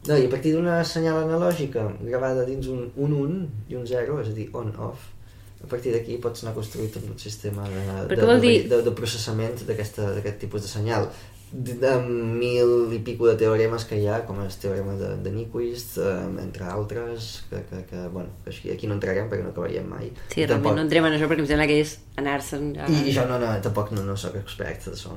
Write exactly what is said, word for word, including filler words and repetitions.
No, i a partir d'una senyal analògica gravada dins un un un i un zero, és a dir, on-off, a partir d'aquí pots anar construint tot un sistema de, de, de, dir... de, de processament d'aquest tipus de senyal. De, de mil i pico de teoremes que hi ha, com el teorema de, de Nyquist, eh, entre altres, que, que, que, bueno, que aquí, aquí no entrarem perquè no acabaríem mai. Sí, realment tampoc... no entrem en això perquè em sembla que és anar-se'n... A... I jo no, no, tampoc no, no soc expert d'això.